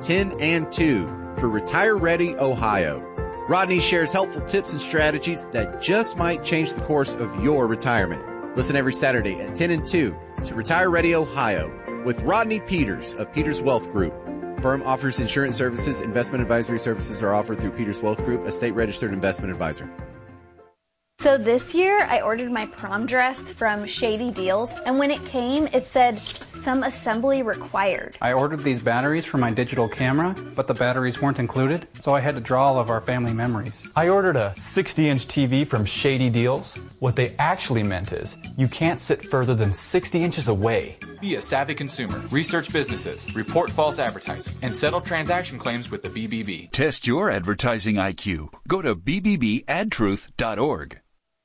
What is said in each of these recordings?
10 and 2 for Retire Ready Ohio. Rodney shares helpful tips and strategies that just might change the course of your retirement. Listen every Saturday at 10 and 2 to Retire Ready Ohio with Rodney Peters of Peters Wealth Group. Firm offers insurance services. Investment advisory services are offered through Peters Wealth Group, a state-registered investment advisor. So this year, I ordered my prom dress from Shady Deals, and when it came, it said, some assembly required. I ordered these batteries for my digital camera, but the batteries weren't included, so I had to draw all of our family memories. I ordered a 60-inch TV from Shady Deals. What they actually meant is, you can't sit further than 60 inches away. Be a savvy consumer. Research businesses. Report false advertising. And settle transaction claims with the BBB. Test your advertising IQ. Go to bbbadtruth.org.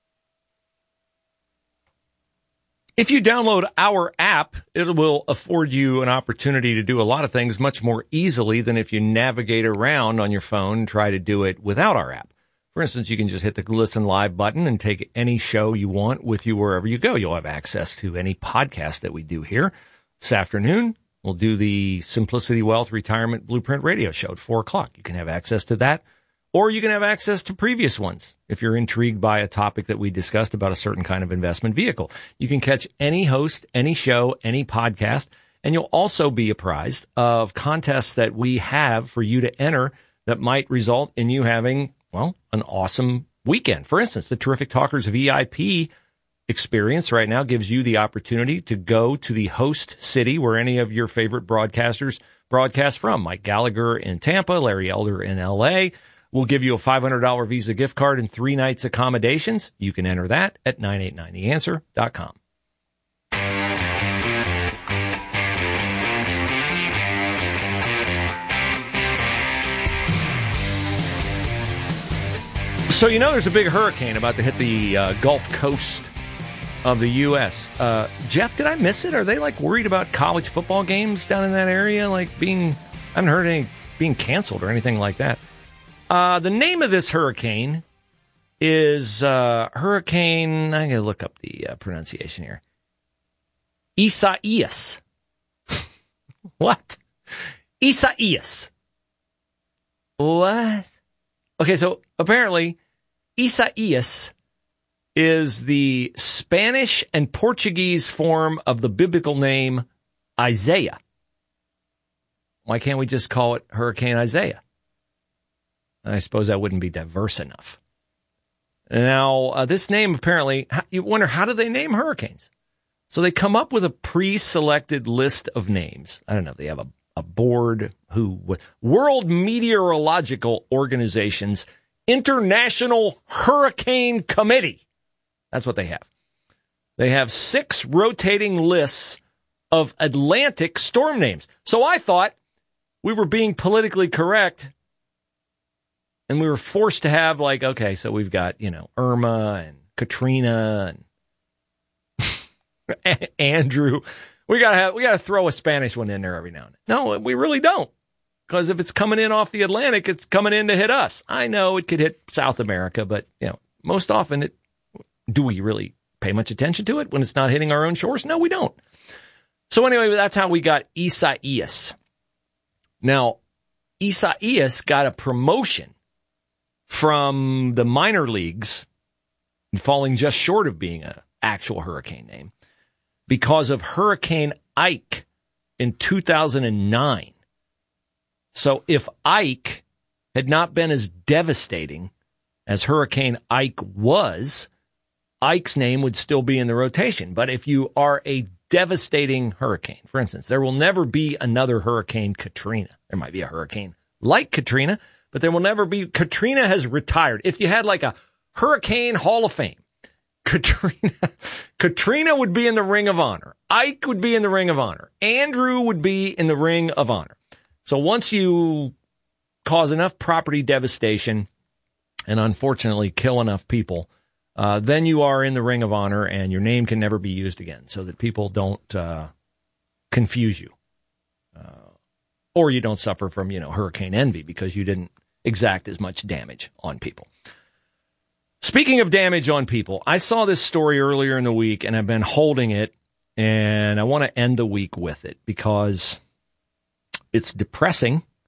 If you download our app, it will afford you an opportunity to do a lot of things much more easily than if you navigate around on your phone and try to do it without our app. For instance, you can just hit the Listen Live button and take any show you want with you wherever you go. You'll have access to any podcast that we do here. This afternoon, we'll do the Simplicity Wealth Retirement Blueprint Radio Show at 4 o'clock. You can have access to that, or you can have access to previous ones if you're intrigued by a topic that we discussed about a certain kind of investment vehicle. You can catch any host, any show, any podcast, and you'll also be apprised of contests that we have for you to enter that might result in you having, well, an awesome weekend. For instance, the Terrific Talkers VIP experience right now gives you the opportunity to go to the host city where any of your favorite broadcasters broadcast from. Mike Gallagher in Tampa, Larry Elder in L.A., We'll give you a $500 Visa gift card and 3 nights accommodations. You can enter that at 989theanswer.com. So, you know, there's a big hurricane about to hit the Gulf Coast of the U.S. Jeff, did I miss it? Are they, like, worried about college football games down in that area, like, being, I haven't heard any being canceled or anything like that. The name of this hurricane is Hurricane, I'm going to look up the pronunciation here. Isaias. What? Isaias. What? Okay, so apparently Isaias is the Spanish and Portuguese form of the biblical name Isaiah. Why can't we just call it Hurricane Isaiah? I suppose that wouldn't be diverse enough. Now, this name apparently, you wonder, how do they name hurricanes? So they come up with a pre-selected list of names. I don't know, they have a board World Meteorological Organization's International Hurricane Committee. That's what they have. They have 6 rotating lists of Atlantic storm names. So I thought we were being politically correct, and we were forced to have, like, okay, so we've got, you know, Irma and Katrina and Andrew. We gotta throw a Spanish one in there every now and then. No, we really don't. Because if it's coming in off the Atlantic, it's coming in to hit us. I know it could hit South America, but, you know, most often do we really pay much attention to it when it's not hitting our own shores? No, we don't. So anyway, that's how we got Isaias. Now, Isaias got a promotion from the minor leagues, falling just short of being an actual hurricane name, because of Hurricane Ike in 2009. So if Ike had not been as devastating as Hurricane Ike was, Ike's name would still be in the rotation. But if you are a devastating hurricane, for instance, there will never be another Hurricane Katrina. There might be a hurricane like Katrina, but there will never be. Katrina has retired. If you had like a Hurricane Hall of Fame, Katrina would be in the Ring of Honor. Ike would be in the Ring of Honor. Andrew would be in the Ring of Honor. So once you cause enough property devastation and unfortunately kill enough people, then you are in the Ring of Honor and your name can never be used again, so that people don't confuse you. Or you don't suffer from, you know, hurricane envy because you didn't exact as much damage on people. Speaking of damage on people, I saw this story earlier in the week and I've been holding it, and I want to end the week with it because it's depressing